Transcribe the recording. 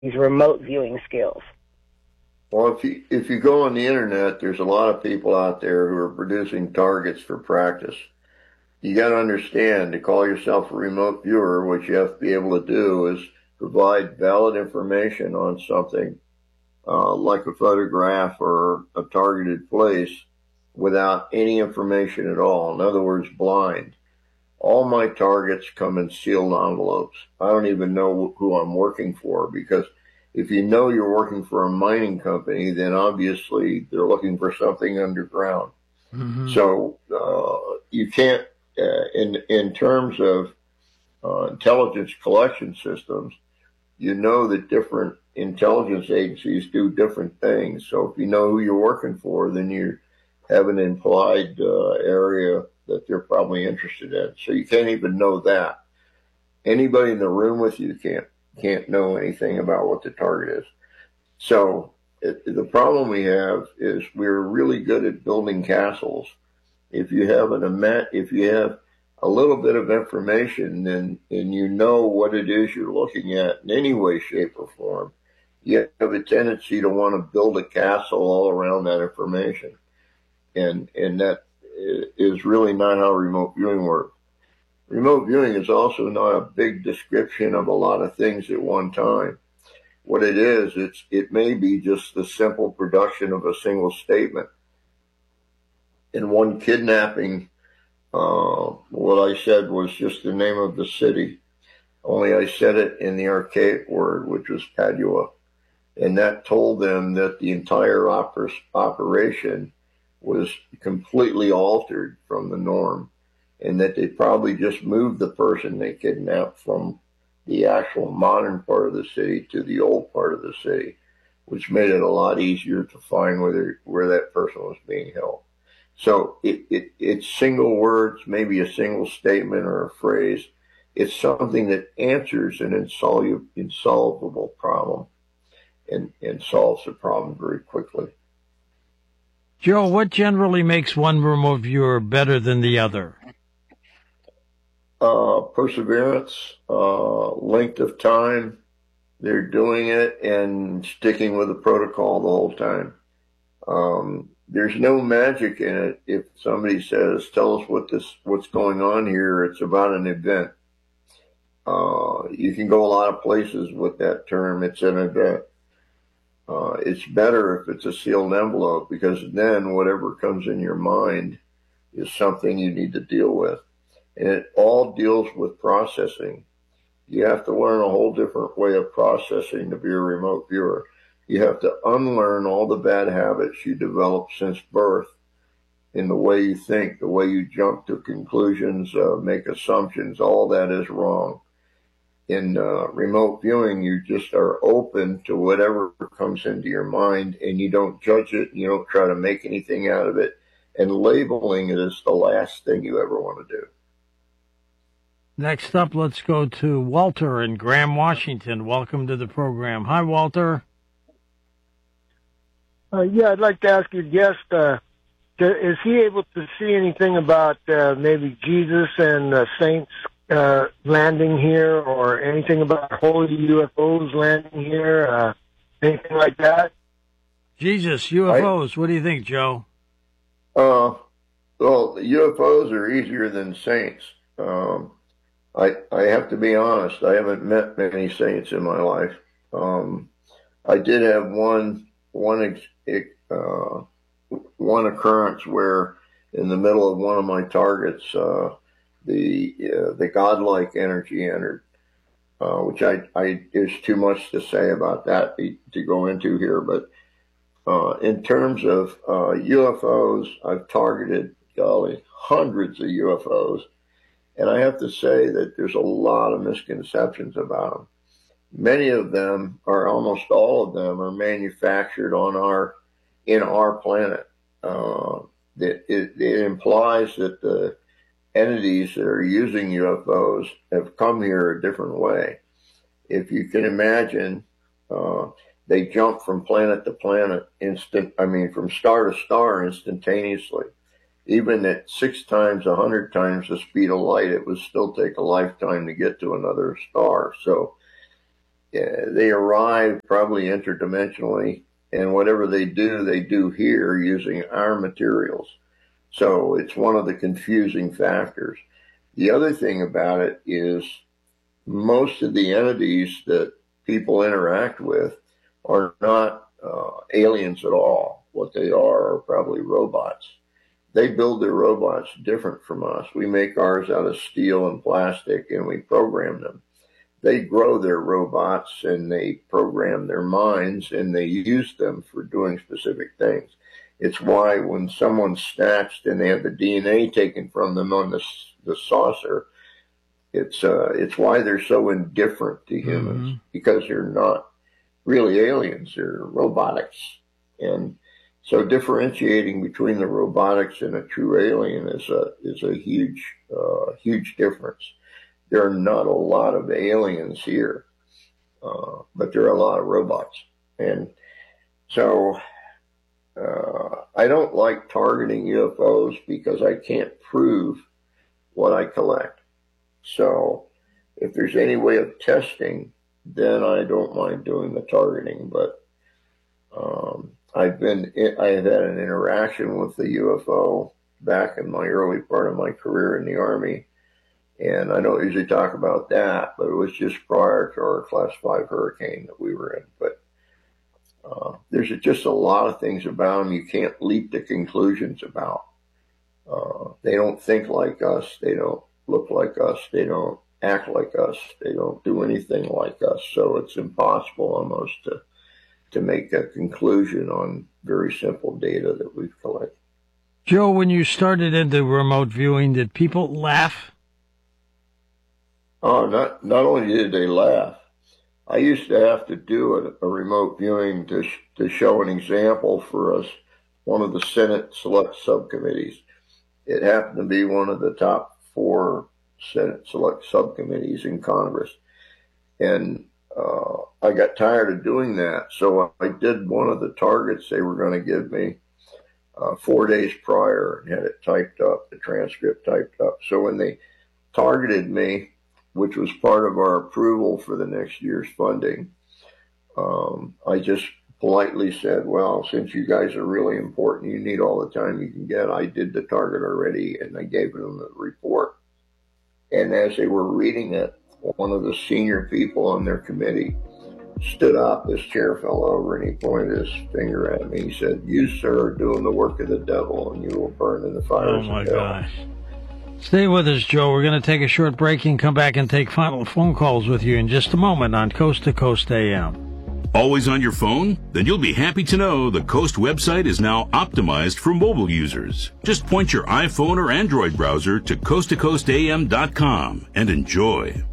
remote viewing skills? Well, if you go on the internet, there's a lot of people out there who are producing targets for practice. You got to understand, to call yourself a remote viewer, what you have to be able to do is provide valid information on something, like a photograph or a targeted place, without any information at all. In other words, blind. All my targets come in sealed envelopes. I don't even know who I'm working for, because if you know you're working for a mining company, then obviously they're looking for something underground. Mm-hmm. So you can't, in terms of intelligence collection systems, you know that different intelligence agencies do different things. So if you know who you're working for, then you have an implied area that they're probably interested in. So you can't even know that. Anybody in the room with you can't know anything about what the target is. So the problem we have is we're really good at building castles. If you have a little bit of information and you know what it is you're looking at in any way, shape, or form, you have a tendency to want to build a castle all around that information. And that is really not how remote viewing works. Remote viewing is also not a big description of a lot of things at one time. What it is, it may be just the simple production of a single statement. In one kidnapping, what I said was just the name of the city, only I said it in the archaic word, which was Padua. And that told them that the entire operation was completely altered from the norm, and that they probably just moved the person they kidnapped from the actual modern part of the city to the old part of the city, which made it a lot easier to find where that person was being held. So it's single words, maybe a single statement or a phrase. It's something that answers an insolvable problem and solves the problem very quickly. Joe, what generally makes one remote viewer better than the other? Perseverance, length of time they're doing it, and sticking with the protocol the whole time. There's no magic in it. If somebody says, tell us what's going on here, it's about an event. You can go a lot of places with that term. It's an event. It's better if it's a sealed envelope, because then whatever comes in your mind is something you need to deal with. And it all deals with processing. You have to learn a whole different way of processing to be a remote viewer. You have to unlearn all the bad habits you developed since birth in the way you think, the way you jump to conclusions, make assumptions. All that is wrong. In remote viewing, you just are open to whatever comes into your mind, and you don't judge it, and you don't try to make anything out of it. And labeling it is the last thing you ever want to do. Next up, let's go to Walter in Graham, Washington. Welcome to the program. Hi, Walter. Yeah, I'd like to ask your guest, is he able to see anything about maybe Jesus and saints landing here, or anything about holy UFOs landing here, anything like that? Jesus, UFOs, what do you think, Joe? Well, UFOs are easier than saints. I have to be honest, I haven't met many saints in my life. I did have one occurrence where in the middle of one of my targets, the godlike energy entered, which there's too much to say about that to go into here. But in terms of UFOs, I've targeted, hundreds of UFOs. And I have to say that there's a lot of misconceptions about them. Many of them, or almost all of them, are manufactured in our planet. It implies that the entities that are using UFOs have come here a different way. If you can imagine, they jump from planet to planet from star to star instantaneously. Even at 6 times, 100 times the speed of light, it would still take a lifetime to get to another star. So they arrive probably interdimensionally, and whatever they do here using our materials. So it's one of the confusing factors. The other thing about it is most of the entities that people interact with are not aliens at all. What they are probably robots. They build their robots different from us. We make ours out of steel and plastic, and we program them. They grow their robots, and they program their minds, and they use them for doing specific things. It's why when someone's snatched and they have the DNA taken from them on the saucer, it's why they're so indifferent to humans, because they're not really aliens, they're robotics. And so differentiating between the robotics and a true alien is a huge difference. There are not a lot of aliens here, but there are a lot of robots. And so I don't like targeting UFOs because I can't prove what I collect. So if there's any way of testing, then I don't mind doing the targeting. But I have had an interaction with the UFO back in my early part of my career in the Army. And I don't usually talk about that, but it was just prior to our Class 5 hurricane that we were in. But there's just a lot of things about them you can't leap to conclusions about. They don't think like us. They don't look like us. They don't act like us. They don't do anything like us. So it's impossible almost to make a conclusion on very simple data that we've collected. Joe, when you started into remote viewing, did people laugh? Oh, not only did they laugh, I used to have to do a remote viewing to show an example for us, one of the Senate Select Subcommittees. It happened to be one of the top 4 Senate Select Subcommittees in Congress. And I got tired of doing that, so I did one of the targets they were going to give me 4 days prior and had it typed up, the transcript typed up. So when they targeted me, which was part of our approval for the next year's funding, I just politely said, well, since you guys are really important, you need all the time you can get. I did the target already, and I gave them the report. And as they were reading it, one of the senior people on their committee stood up, his chair fell over, and he pointed his finger at me. He said, "You, sir, are doing the work of the devil, and you will burn in the fires of hell." Oh, my gosh. Stay with us, Joe. We're going to take a short break and come back and take final phone calls with you in just a moment on Coast to Coast AM. Always on your phone? Then you'll be happy to know the Coast website is now optimized for mobile users. Just point your iPhone or Android browser to coasttocoastam.com and enjoy.